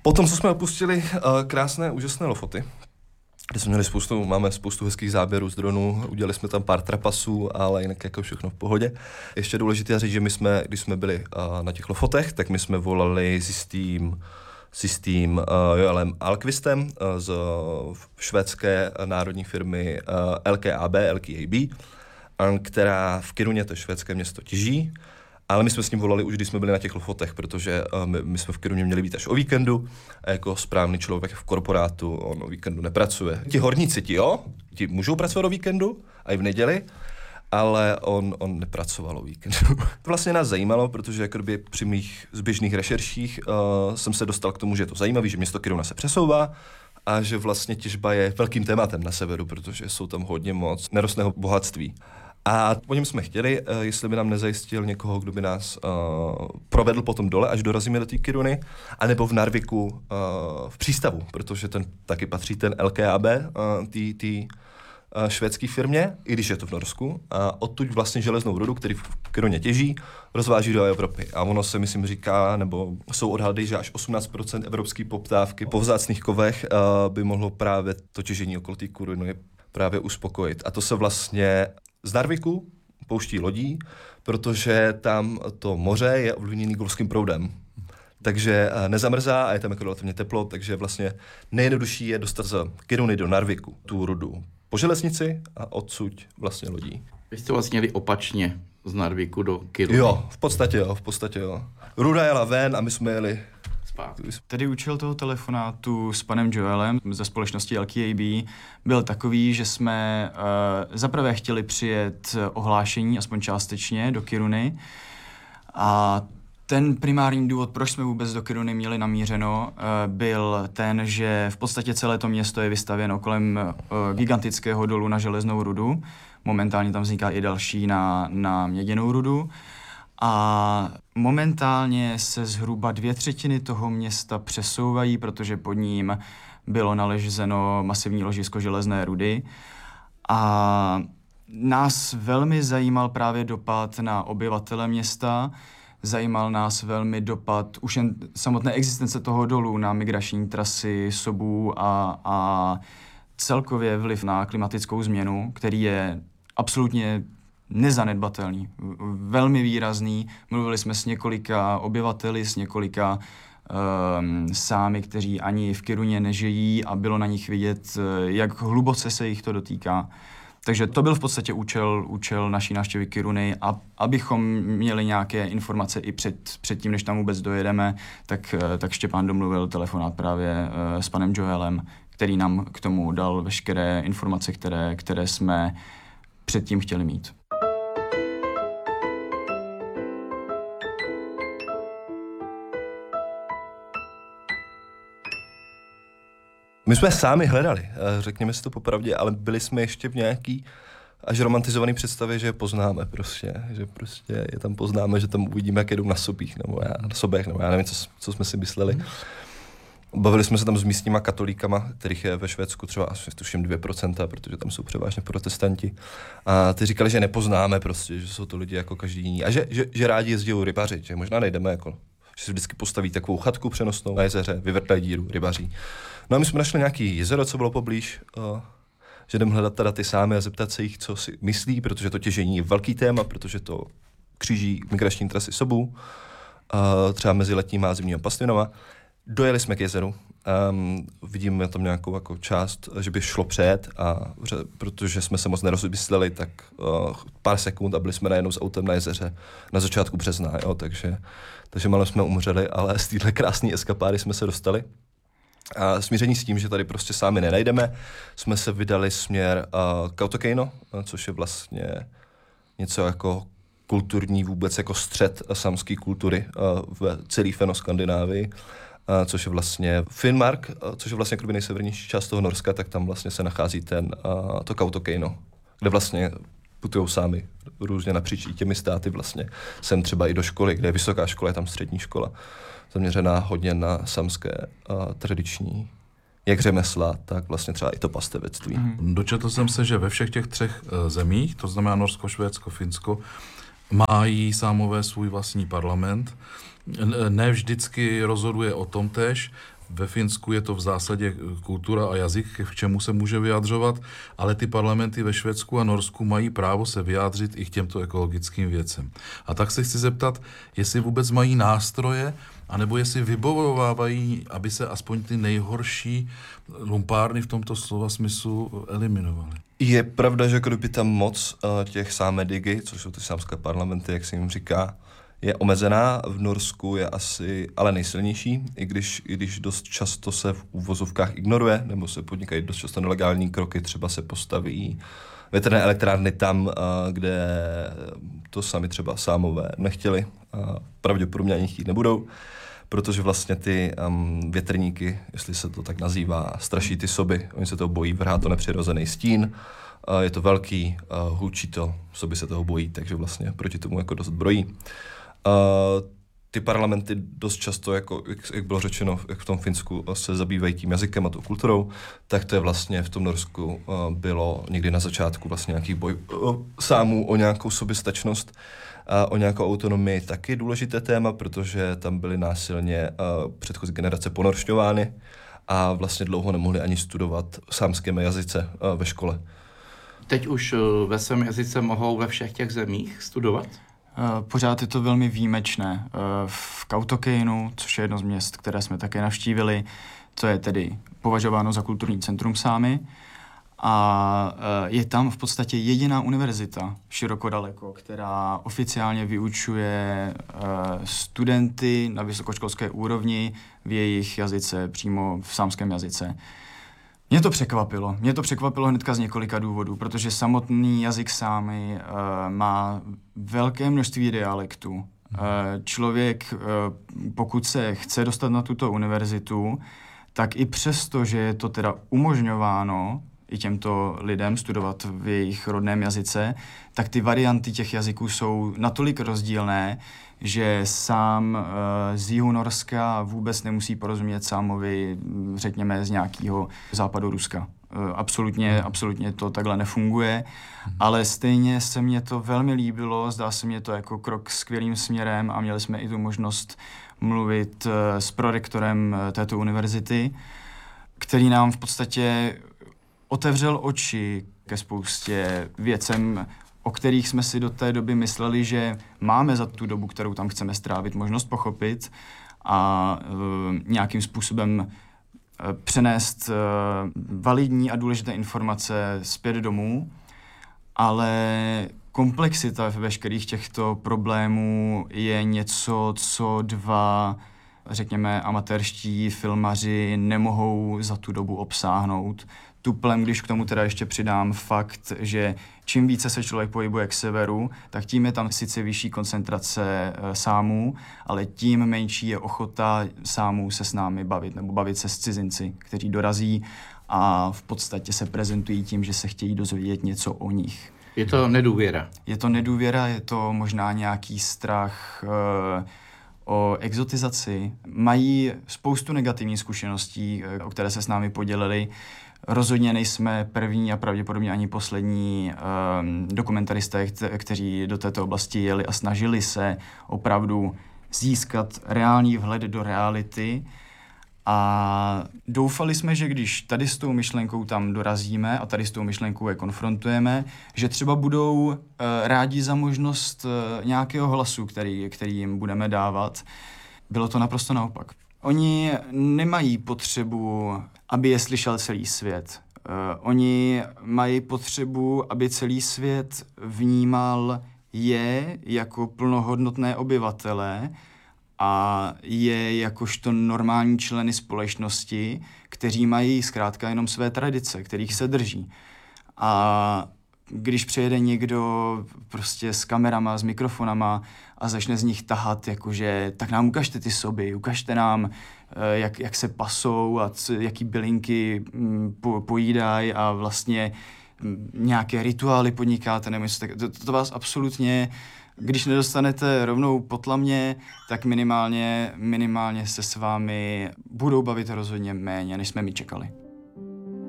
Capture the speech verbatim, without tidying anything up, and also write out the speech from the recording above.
Potom, co jsme opustili uh, krásné, úžasné Lofoty, kde jsme měli spoustu, máme spoustu hezkých záběrů z dronů, udělali jsme tam pár trapasů, ale jinak jako všechno v pohodě. Ještě důležité říct, že my jsme, když jsme byli uh, na těch Lofotech, tak my jsme volali s jistým, s jistým uh, Joelem Alkvistem uh, z uh, švédské národní firmy uh, L K A B, L K A B, um, která v Kiruně, to je švédské město, těží. Ale my jsme s ním volali už, když jsme byli na těch Lofotech, protože uh, my, my jsme v Kiruně měli být až o víkendu a jako správný člověk v korporátu on o víkendu nepracuje. Ti horníci, ti jo, ti můžou pracovat o víkendu a i v neděli, ale on, on nepracoval o víkendu. To vlastně nás zajímalo, protože jako kdyby při mých zběžných rešerších uh, jsem se dostal k tomu, že je to zajímavé, že město Kiruna se přesouvá a že vlastně těžba je velkým tématem na severu, protože jsou tam hodně moc nerostného bohatství. A po něm jsme chtěli, uh, jestli by nám nezajistil někoho, kdo by nás uh, provedl potom dole, až dorazíme do té Kiruny, anebo v Narviku uh, v přístavu, protože ten taky patří ten L K A B, uh, tý uh, švédské firmě, i když je to v Norsku, a odtud vlastně železnou rudu, který v Kiruně těží, rozváží do Evropy. A ono se, myslím, říká, nebo jsou odhady, že až osmnáct procent evropské poptávky po vzácných kovech uh, by mohlo právě to těžení okolo té Kiruny právě uspokojit. A to se vlastně z Narviku pouští lodí, protože tam to moře je ovlivněné golfským proudem. Takže nezamrzá a je tam jako relativně teplo, takže vlastně nejjednodušší je dostat z Kiruny do Narviku tu rudu po železnici a odsud vlastně lodí. Vy jste vlastně jeli opačně z Narviku do Kiruny. Jo, v podstatě jo, v podstatě jo. Ruda jela ven a my jsme jeli zpátky. Tedy účel toho telefonátu s panem Joelem ze společnosti L K A B byl takový, že jsme uh, zaprvé chtěli přijet ohlášení, aspoň částečně, do Kiruny. A ten primární důvod, proč jsme vůbec do Kiruny měli namířeno, uh, byl ten, že v podstatě celé to město je vystavěno kolem uh, gigantického dolu na železnou rudu. Momentálně tam vzniká i další na, na měděnou rudu. A momentálně se zhruba dvě třetiny toho města přesouvají, protože pod ním bylo nalezeno masivní ložisko železné rudy. A nás velmi zajímal právě dopad na obyvatele města, zajímal nás velmi dopad už jen samotné existence toho dolu na migrační trasy sobů a, a celkově vliv na klimatickou změnu, který je absolutně nezanedbatelný, velmi výrazný. Mluvili jsme s několika obyvateli, s několika um, sámy, kteří ani v Kiruně nežijí a bylo na nich vidět, jak hluboce se jich to dotýká. Takže to byl v podstatě účel, účel naší návštěvy Kiruny a abychom měli nějaké informace i před, před tím, než tam vůbec dojedeme, tak, tak Štěpán domluvil telefonát právě uh, s panem Joelem, který nám k tomu dal veškeré informace, které, které jsme předtím chtěli mít. My jsme sami hledali, řekněme si to popravdě, ale byli jsme ještě v nějaký až romantizovaný představě, že je poznáme prostě, že prostě je tam poznáme, že tam uvidíme, jak jedou na sobích, nebo já, na sobech, nebo já nevím, co, co jsme si mysleli. Bavili jsme se tam s místníma katolíkama, kterých je ve Švédsku třeba asi tuším dvě procenta, protože tam jsou převážně protestanti. A ty říkali, že nepoznáme prostě, že jsou to lidi jako každý jiný. A že, že, že rádi jezdí rybařit, že možná najdeme jako, že si vždycky postaví takovou chatku přenosnou na jezeře, vyvrtají díru, rybaří. No a my jsme našli nějaký jezero, co bylo poblíž, uh, že jdeme hledat teda ty sámy a zeptat se jich, co si myslí, protože to těžení je velký téma, protože to kříží migrační trasy sobou, uh, třeba mezi letníma a zimníma pastvinama. Dojeli jsme k jezeru, um, vidíme tam nějakou jako část, že by šlo přejet, a, protože jsme se moc nerozmysleli, tak uh, pár sekund a byli jsme najednou s autem na jezeře na začátku března, jo, takže, takže malo jsme umřeli, ale z téhle krásné eskapády jsme se dostali. A smíření s tím, že tady prostě sami nenajdeme, jsme se vydali směr uh, Kautokeino, což je vlastně něco jako kulturní vůbec jako střed samské kultury uh, v celé Fennoskandinávii, uh, což je vlastně Finnmark, uh, což je vlastně kdyby nejsevernější část toho Norska, tak tam vlastně se nachází ten, uh, to Kautokeino, kde vlastně putujou sámi různě napříč těmi státy vlastně. Sem třeba i do školy, kde je vysoká škola, je tam střední škola, zaměřená hodně na samské uh, tradiční jak řemesla, tak vlastně třeba i to pastevectví. Mm. Dočetl jsem se, že ve všech těch třech uh, zemích, to znamená Norsko, Švédsko, Finsko, mají sámové svůj vlastní parlament. Ne vždycky rozhoduje o tom též. Ve Finsku je to v zásadě kultura a jazyk, k čemu se může vyjadřovat, ale ty parlamenty ve Švédsku a Norsku mají právo se vyjádřit i k těmto ekologickým věcem. A tak se chci zeptat, jestli vůbec mají nástroje, anebo jestli vybojovávají, aby se aspoň ty nejhorší lumpárny v tomto slova smyslu eliminovaly. Je pravda, že kdyby tam moc uh, těch sámedigy, což jsou ty sámské parlamenty, jak se jim říká, je omezená, v Norsku je asi ale nejsilnější, i když, i když dost často se v úvozovkách ignoruje, nebo se podnikají dost často nelegální kroky, třeba se postaví větrné elektrárny tam, kde to sami třeba Sámové nechtěli a pravděpodobně ani chtít nebudou, protože vlastně ty um, větrníky, jestli se to tak nazývá, straší ty soby, oni se toho bojí, vrhá to nepřirozený stín, uh, je to velký, uh, hlučí to, soby se toho bojí, takže vlastně proti tomu jako dost brojí. Uh, ty parlamenty dost často, jako, jak, jak bylo řečeno, jak v tom Finsku se zabývají tím jazykem a tou kulturou, tak to je vlastně v tom Norsku uh, bylo někdy na začátku vlastně nějaký boj uh, sámů o nějakou soběstačnost a o nějakou autonomii taky důležité téma, protože tam byly násilně uh, předchozí generace ponoršťovány a vlastně dlouho nemohli ani studovat sámském jazyce uh, ve škole. Teď už uh, ve svém jazyce mohou ve všech těch zemích studovat? Pořád je to velmi výjimečné. V Kautokeinu, což je jedno z měst, které jsme také navštívili, to je tedy považováno za kulturní centrum Sámy, a je tam v podstatě jediná univerzita široko daleko, která oficiálně vyučuje studenty na vysokoškolské úrovni v jejich jazyce, přímo v sámském jazyce. Mě to překvapilo. Mě to překvapilo hnedka z několika důvodů, protože samotný jazyk sámy uh, má velké množství dialektů. Uh, člověk, uh, pokud se chce dostat na tuto univerzitu, tak i přesto, že je to teda umožňováno i těmto lidem studovat v jejich rodném jazyce, tak ty varianty těch jazyků jsou natolik rozdílné, že sám uh, z jihu Norska vůbec nemusí porozumět sámovi, řekněme, z nějakého západu Ruska. Uh, absolutně, absolutně to takhle nefunguje, ale stejně se mně to velmi líbilo, zdá se mně to jako krok skvělým směrem a měli jsme i tu možnost mluvit uh, s prorektorem uh, této univerzity, který nám v podstatě otevřel oči ke spoustě věcem, o kterých jsme si do té doby mysleli, že máme za tu dobu, kterou tam chceme strávit, možnost pochopit a e, nějakým způsobem e, přenést e, validní a důležité informace zpět domů, ale komplexita veškerých těchto problémů je něco, co dva, řekněme, amatérští filmaři nemohou za tu dobu obsáhnout. Tuplem, když k tomu teda ještě přidám fakt, že čím více se člověk pohybuje k severu, tak tím je tam sice vyšší koncentrace e, sámů, ale tím menší je ochota sámů se s námi bavit, nebo bavit se s cizinci, kteří dorazí a v podstatě se prezentují tím, že se chtějí dozvědět něco o nich. Je to nedůvěra. Je to nedůvěra, je to možná nějaký strach e, o exotizaci. Mají spoustu negativních zkušeností, e, o které se s námi podělili. Rozhodně nejsme první a pravděpodobně ani poslední um, dokumentaristé, kte- kteří do této oblasti jeli a snažili se opravdu získat reálný vhled do reality. A doufali jsme, že když tady s tou myšlenkou tam dorazíme a tady s tou myšlenkou je konfrontujeme, že třeba budou uh, rádi za možnost uh, nějakého hlasu, který, který jim budeme dávat. Bylo to naprosto naopak. Oni nemají potřebu, aby je slyšel celý svět. Uh, oni mají potřebu, aby celý svět vnímal je jako plnohodnotné obyvatele a je jakožto normální členy společnosti, kteří mají zkrátka jenom své tradice, kterých se drží. A když přijede někdo prostě s kamerama, s mikrofonama a začne z nich tahat, jakože tak nám ukažte ty soby, ukažte nám, jak, jak se pasou a co, jaký bylinky po, pojídají a vlastně nějaké rituály podnikáte, nebo tak, to, to vás absolutně, když nedostanete rovnou potlamně, tak minimálně, minimálně se s vámi budou bavit rozhodně méně, než jsme my čekali.